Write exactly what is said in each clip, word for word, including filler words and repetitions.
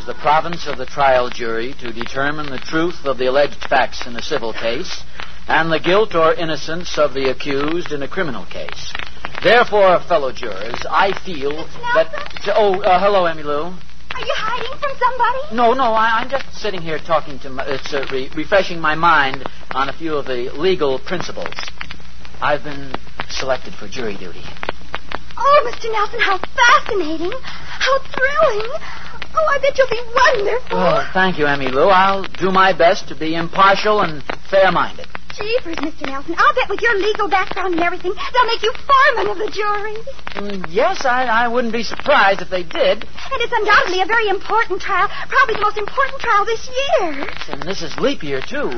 the province of the trial jury to determine the truth of the alleged facts in a civil case and the guilt or innocence of the accused in a criminal case. Therefore, fellow jurors, I feel that... Oh, uh, hello, Emmylou. Are you hiding from somebody? No, no, I, I'm just sitting here talking to... My, it's uh, re- refreshing my mind on a few of the legal principles. I've been selected for jury duty. Oh, Mister Nelson, how fascinating. How thrilling. Oh, I bet you'll be wonderful. Oh, thank you, Emmylou. I'll do my best to be impartial and fair-minded. Jeepers, Mister Nelson, I'll bet with your legal background and everything, they'll make you foreman of the jury. Mm, yes, I, I wouldn't be surprised if they did. And it's undoubtedly a very important trial, probably the most important trial this year. And this is leap year, too.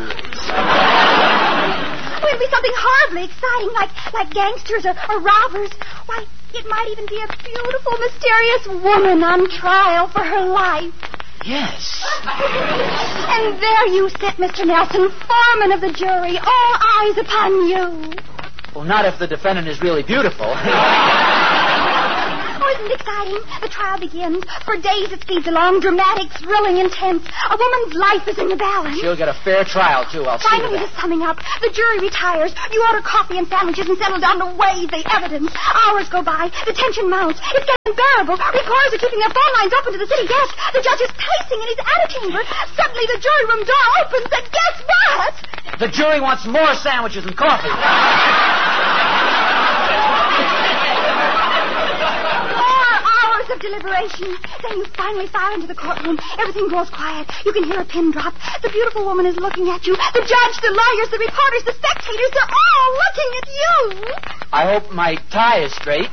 Oh, it'll be something horribly exciting, like like gangsters or, or robbers. Why, it might even be a beautiful, mysterious woman on trial for her life. Yes. And there you sit, Mister Nelson, foreman of the jury, all eyes upon you. Well, not if the defendant is really beautiful. Oh, isn't it exciting? The trial begins. For days it speeds along, dramatic, thrilling, intense. A woman's life is in the balance. She'll get a fair trial, too. I'll see Finally, to the that. summing up. The jury retires. You order coffee and sandwiches and settle down to weigh the evidence. Hours go by. The tension mounts. It's getting unbearable. Reporters are keeping their phone lines open to the city desk. The judge is pacing in his antechamber. Suddenly, the jury room door opens, and guess what? The jury wants more sandwiches and coffee. Of deliberation. Then you finally file into the courtroom. Everything grows quiet. You can hear a pin drop. The beautiful woman is looking at you. The judge, the lawyers, the reporters, the spectators, they're all looking at you. I hope my tie is straight.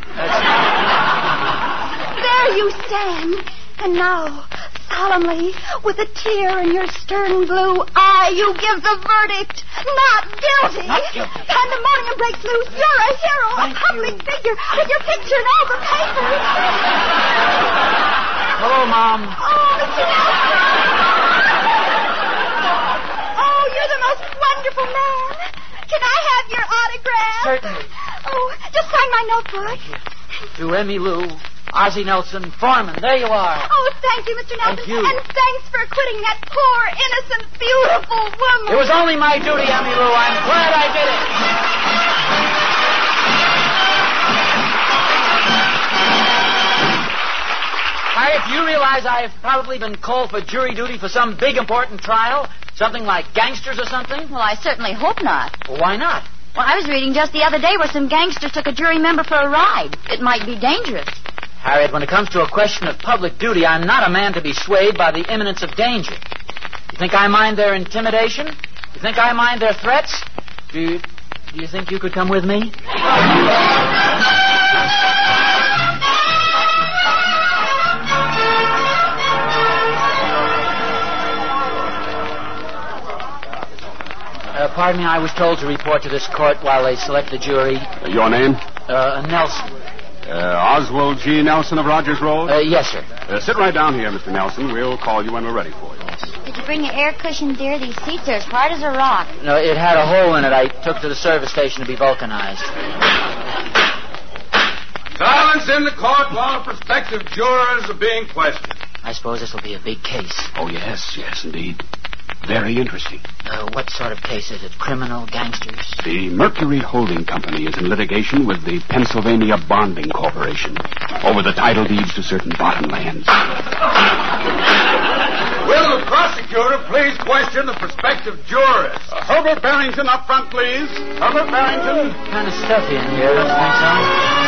There you stand. And now, solemnly, with a tear in your stern blue eye, you give the verdict. Not guilty. Not guilty. Pandemonium breaks loose. You're a hero, Thank a public you. figure, with your picture in all the papers. Hello, Mom. Oh, Mister Nelson. Oh, you're the most wonderful man. Can I have your autograph? Certainly. Oh, just sign my notebook. To Emmylou, Ozzie Nelson, foreman. There you are. Oh, thank you, Mister Nelson. Thank you. And thanks for acquitting that poor, innocent, beautiful woman. It was only my duty, Emmylou. I'm glad I did it. Harriet, do you realize I've probably been called for jury duty for some big, important trial? Something like gangsters or something? Well, I certainly hope not. Well, why not? Well, I was reading just the other day where some gangsters took a jury member for a ride. It might be dangerous. Harriet, when it comes to a question of public duty, I'm not a man to be swayed by the imminence of danger. You think I mind their intimidation? You think I mind their threats? Do you, do you think you could come with me? Uh, pardon me, I was told to report to this court while they select the jury. Uh, your name? Uh, Nelson. Uh, Oswald G. Nelson of Rogers Road? Uh, yes, sir. Uh, sit right down here, Mister Nelson. We'll call you when we're ready for you. Did you bring your air cushion, dear? These seats are as hard as a rock. No, it had a hole in it. I took to the service station to be vulcanized. Silence in the court while prospective jurors are being questioned. I suppose this will be a big case. Oh, yes, yes, indeed. Very interesting. Uh, what sort of case is it? Criminal, gangsters? The Mercury Holding Company is in litigation with the Pennsylvania Bonding Corporation over the title deeds to certain bottom lands. Will the prosecutor please question the prospective jurors? Uh, Herbert Barrington up front, please. Herbert Barrington. Kind of stuffy in here, don't you think so?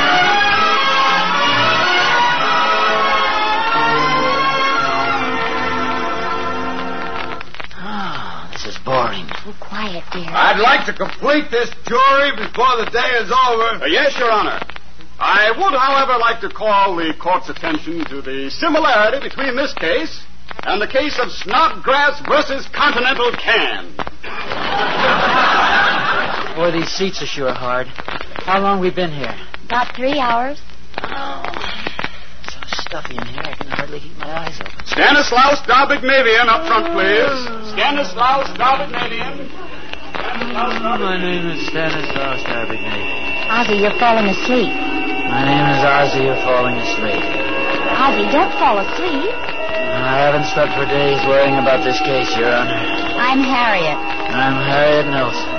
Boring. Oh, quiet, dear. I'd like to complete this jury before the day is over. Uh, yes, Your Honor. I would, however, like to call the court's attention to the similarity between this case and the case of Snodgrass versus Continental Can. Boy, these seats are sure hard. How long we been here? About three hours. Oh, so stuffy in here I can hardly keep my eyes open. Stanislaus Darbignavian up front, please. Stanislaus Darbignavian. My name is Stanislaus Darbignavian. Ozzie, you're falling asleep. My name is Ozzie. You're falling asleep. Ozzie, don't fall asleep. I I haven't slept for days worrying about this case, Your Honor. I'm Harriet. I'm Harriet Nelson.